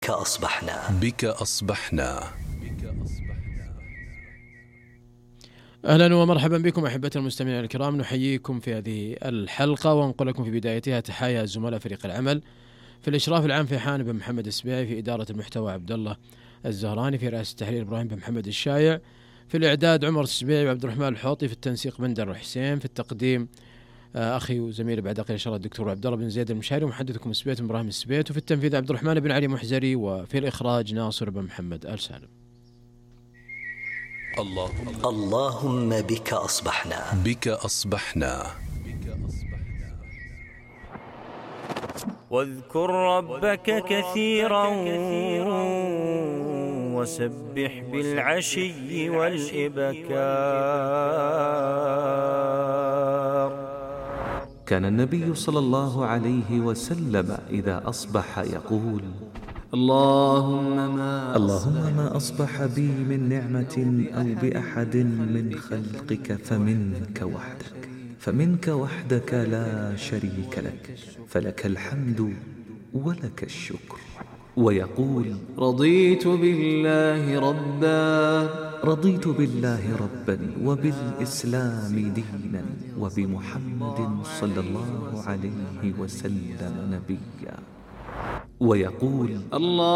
بك أصبحنا. أهلا ومرحبا بكم أحبة المستمعين الكرام، نحييكم في هذه الحلقة ونقول لكم في بدايتها تحايا زملاء فريق العمل. في الإشراف العام في حان بن محمد السبيعي، في إدارة المحتوى عبد الله الزهراني، في رئاسة التحرير إبراهيم بن محمد الشايع، في الإعداد عمر السبيعي وعبد الرحمن الحوطي، في التنسيق بندر الحسين، في التقديم أخي وزميلي بعد قليل إن شاء الله الدكتور عبد الله بن زيد المشاري، ومحدثكم السبيت إبراهيم السبيت، وفي التنفيذ عبد الرحمن بن علي محزري، وفي الإخراج ناصر بن محمد آل سالم. اللهم بك أصبحنا. واذكر ربك كثيرا وسبح بالعشي والإبكار. كان النبي صلى الله عليه وسلم إذا أصبح يقول: اللهم ما أصبح بي من نعمة أو بأحد من خلقك فمنك وحدك لا شريك لك، فلك الحمد ولك الشكر. ويقول: رضيت بالله ربا وبالإسلام دينا وبمحمد صلى الله عليه وسلم نبيا. ويقول: